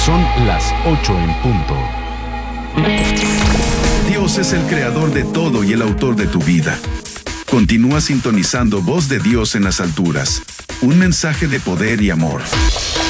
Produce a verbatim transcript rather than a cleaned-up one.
Son las ocho en punto. Dios es el creador de todo y el autor de tu vida. Continúa sintonizando Voz de Dios en las alturas. Un mensaje de poder y amor.